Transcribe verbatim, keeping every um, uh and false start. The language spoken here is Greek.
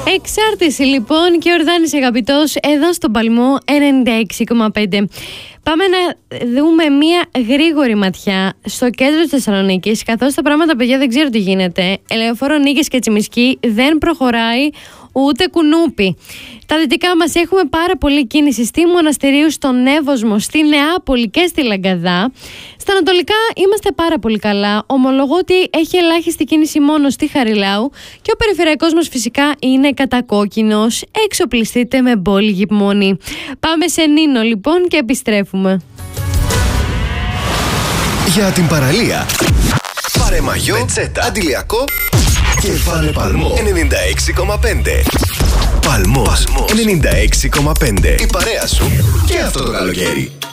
Εξάρτηση λοιπόν και ο Ορδάνης αγαπητός εδώ στον Παλμό ενενήντα έξι κόμμα πέντε. Πάμε να δούμε μία γρήγορη ματιά στο κέντρο της Θεσσαλονίκης, καθώς τα πράγματα, παιδιά, δεν ξέρω τι γίνεται. Ελεοφόρο Νίκης και Τσιμισκή δεν προχωράει ούτε κουνούπι. Τα δυτικά μας έχουμε πάρα πολλή κίνηση στη Μοναστηρίου, στον Εύωσμο, στη Νεάπολη και στη Λαγκαδά. Στα ανατολικά είμαστε πάρα πολύ καλά. Ομολογώ ότι έχει ελάχιστη κίνηση μόνο στη Χαριλάου και ο περιφερειακός μας φυσικά είναι κατακόκκινος. Εξοπλιστείτε με μπόλικη υπομονή. Πάμε σε Νίνο λοιπόν και επιστρέφουμε. Για την παραλία, πάρε μαγιό, πετσέτα, αντιλιακό και βάλε Παλμό ενενήντα έξι κόμμα πέντε. Παλμός ενενήντα έξι κόμμα πέντε. Η παρέα σου και αυτό το καλοκαίρι.